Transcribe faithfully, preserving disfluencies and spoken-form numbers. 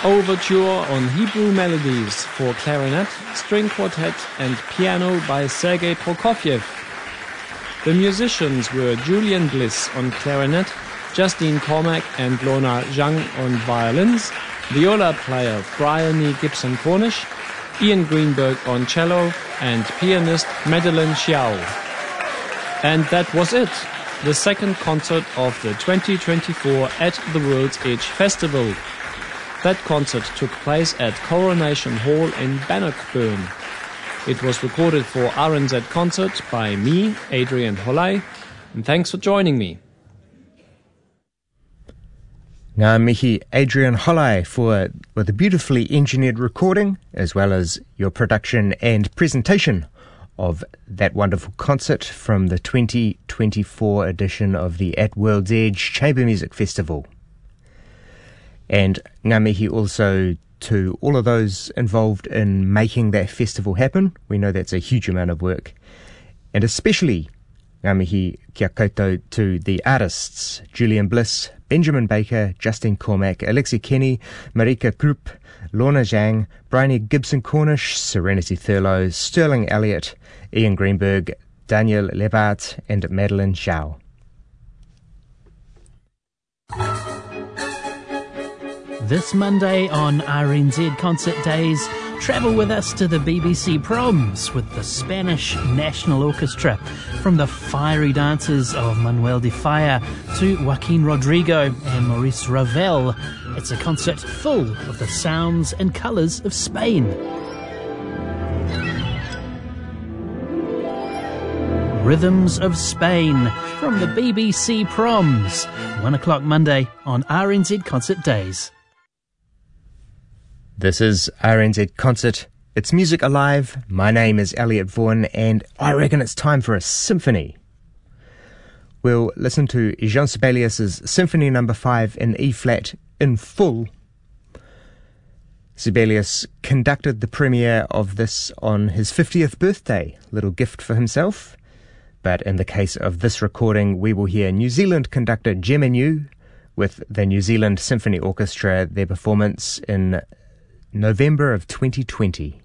Overture on Hebrew Melodies for clarinet, string quartet and piano by Sergei Prokofiev. The musicians were Julian Bliss on clarinet, Justine Cormack and Lorna Zhang on violins, viola player Bryony Gibson-Cornish, Ian Greenberg on cello and pianist Madeleine Xiao. And that was it, the second concert of the twenty twenty-four At the World's Edge Festival. That concert took place at Coronation Hall in Bannockburn. It was recorded for R N Z Concert by me, Adrian Holley, and thanks for joining me. Ngā mihi Adrian Holley for, for the beautifully engineered recording, as well as your production and presentation of that wonderful concert from the twenty twenty-four edition of the At World's Edge Chamber Music Festival. And ngā mihi also to all of those involved in making that festival happen. We know that's a huge amount of work. And especially ngā mihi kia koutou to the artists, Julian Bliss, Benjamin Baker, Justine Cormack, Alexi Kenny, Marika Krupp, Lorna Zhang, Bryony Gibson-Cornish, Serenity Thurlow, Sterling Elliott, Ian Greenberg, Daniel Lebart, and Madeleine Xiao. This Monday on R N Z Concert Days, travel with us to the B B C Proms with the Spanish National Orchestra, from the fiery dances of Manuel de Falla to Joaquin Rodrigo and Maurice Ravel. It's a concert full of the sounds and colours of Spain. Rhythms of Spain from the B B C Proms, one o'clock Monday on R N Z Concert Days. This is R N Z Concert. It's Music Alive. My name is Elliot Vaughan, and I reckon it's time for a symphony. We'll listen to Jean Sibelius' Symphony Number five in E-flat in full. Sibelius conducted the premiere of this on his fiftieth birthday, little gift for himself. But in the case of this recording, we will hear New Zealand conductor Gemma New with the New Zealand Symphony Orchestra, their performance in November of twenty twenty.